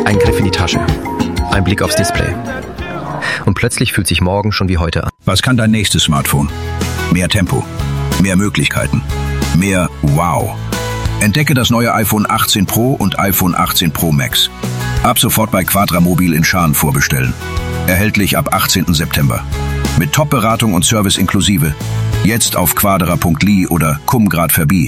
Ein Griff in die Tasche. Ein Blick aufs Display. Und plötzlich fühlt sich morgen schon wie heute an. Was kann dein nächstes Smartphone? Mehr Tempo, mehr Möglichkeiten, mehr Wow. Entdecke das neue iPhone 18 Pro und iPhone 18 Pro Max. Ab sofort bei Quadramobil in Schaan vorbestellen. Erhältlich ab 18. September. Mit Top-Beratung und Service inklusive. Jetzt auf quadra.li oder komm grad vorbei.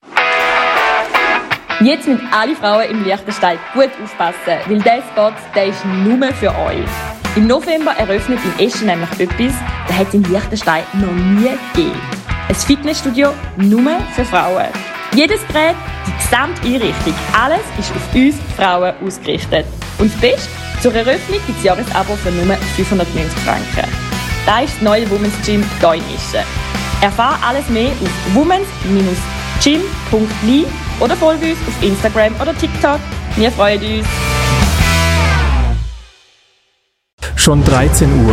Jetzt müssen alle Frauen im Liechtenstein gut aufpassen, weil dieser Spot, der ist nur für euch. Im November eröffnet in Eschen nämlich etwas, das hat es in Liechtenstein noch nie gegeben. Ein Fitnessstudio nur für Frauen. Jedes Gerät, die gesamte Einrichtung, alles ist auf uns Frauen ausgerichtet. Und das Beste, zur Eröffnung gibt es Jahresabo für nur 590 Franken. Das ist das neue Women's Gym hier in Eschen. Erfahre alles mehr auf womens-gym.li oder folge uns auf Instagram oder TikTok. Wir freuen uns. Schon 13 Uhr.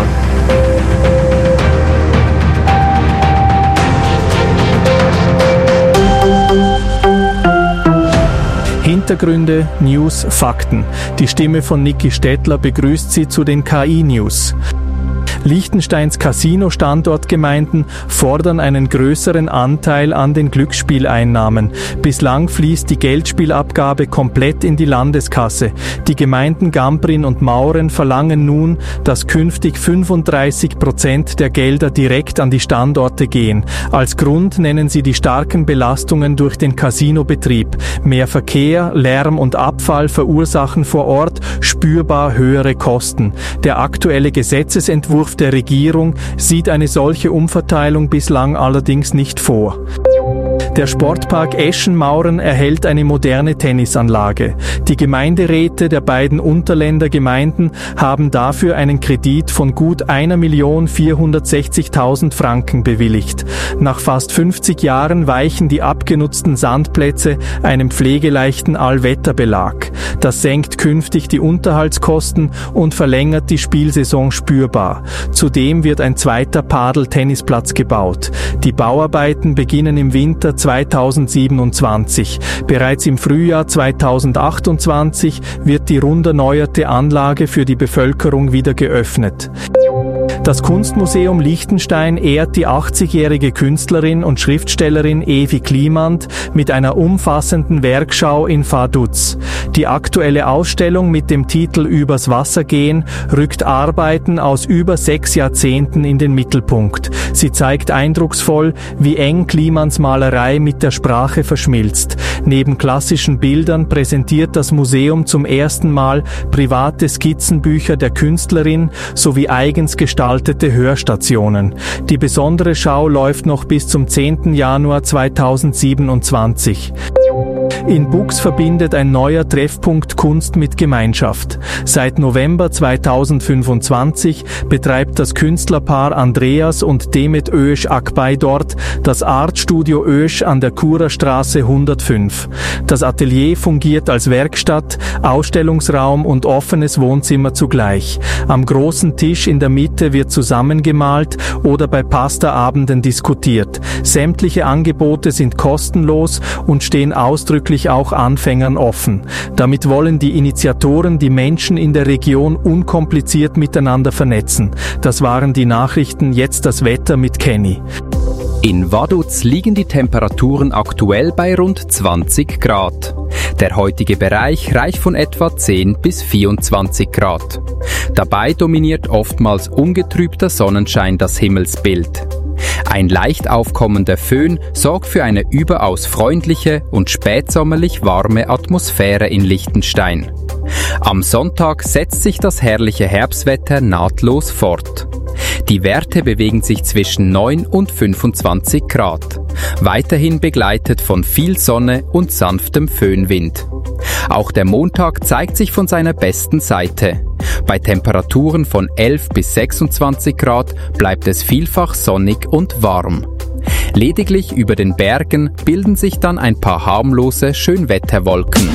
Hintergründe, News, Fakten. Die Stimme von Niki Stettler begrüßt Sie zu den KI-News. Liechtensteins Casino-Standortgemeinden fordern einen größeren Anteil an den Glücksspieleinnahmen. Bislang fließt die Geldspielabgabe komplett in die Landeskasse. Die Gemeinden Gamprin und Mauren verlangen nun, dass künftig 35% der Gelder direkt an die Standorte gehen. Als Grund nennen sie die starken Belastungen durch den Casinobetrieb. Mehr Verkehr, Lärm und Abfall verursachen vor Ort spürbar höhere Kosten. Der aktuelle Gesetzesentwurf der Regierung sieht eine solche Umverteilung bislang allerdings nicht vor. Der Sportpark Eschen-Mauren erhält eine moderne Tennisanlage. Die Gemeinderäte der beiden Unterländergemeinden haben dafür einen Kredit von gut 1.460.000 Franken bewilligt. Nach fast 50 Jahren weichen die abgenutzten Sandplätze einem pflegeleichten Allwetterbelag. Das senkt künftig die Unterhaltskosten und verlängert die Spielsaison spürbar. Zudem wird ein zweiter Padel-Tennisplatz gebaut. Die Bauarbeiten beginnen im Winter 2027. Bereits im Frühjahr 2028 wird die rund erneuerte Anlage für die Bevölkerung wieder geöffnet. Das Kunstmuseum Liechtenstein ehrt die 80-jährige Künstlerin und Schriftstellerin Evi Klimant mit einer umfassenden Werkschau in Vaduz. Die aktuelle Ausstellung mit dem Titel Übers Wasser gehen rückt Arbeiten aus über 6 Jahrzehnten in den Mittelpunkt. Sie zeigt eindrucksvoll, wie eng Klimants Malerei mit der Sprache verschmilzt. Neben klassischen Bildern präsentiert das Museum zum ersten Mal private Skizzenbücher der Künstlerin sowie eigens gestaltete Hörstationen. Die besondere Schau läuft noch bis zum 10. Januar 2027. In Bux verbindet ein neuer Treffpunkt Kunst mit Gemeinschaft. Seit November 2025 betreibt das Künstlerpaar Andreas und Demet Ösch Akbay dort das Artstudio Ösch an der Kurerstraße 105. Das Atelier fungiert als Werkstatt, Ausstellungsraum und offenes Wohnzimmer zugleich. Am großen Tisch in der Mitte wird zusammengemalt oder bei Pastaabenden diskutiert. Sämtliche Angebote sind kostenlos und stehen ausdrücklich auch Anfängern offen. Damit wollen die Initiatoren die Menschen in der Region unkompliziert miteinander vernetzen. Das waren die Nachrichten, jetzt das Wetter mit Kenny. In Vaduz liegen die Temperaturen aktuell bei rund 20 Grad. Der heutige Bereich reicht von etwa 10 bis 24 Grad. Dabei dominiert oftmals ungetrübter Sonnenschein das Himmelsbild. Ein leicht aufkommender Föhn sorgt für eine überaus freundliche und spätsommerlich warme Atmosphäre in Liechtenstein. Am Sonntag setzt sich das herrliche Herbstwetter nahtlos fort. Die Werte bewegen sich zwischen 9 und 25 Grad, weiterhin begleitet von viel Sonne und sanftem Föhnwind. Auch der Montag zeigt sich von seiner besten Seite. Bei Temperaturen von 11 bis 26 Grad bleibt es vielfach sonnig und warm. Lediglich über den Bergen bilden sich dann ein paar harmlose Schönwetterwolken.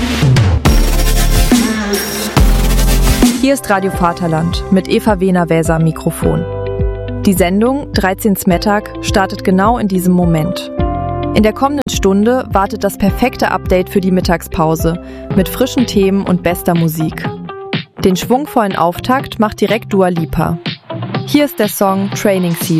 Hier ist Radio Vaterland mit Eva Wehner-Wäser am Mikrofon. Die Sendung 13 Mittag startet genau in diesem Moment. In der kommenden Stunde wartet das perfekte Update für die Mittagspause mit frischen Themen und bester Musik. Den schwungvollen Auftakt macht direkt Dua Lipa. Hier ist der Song Training Season.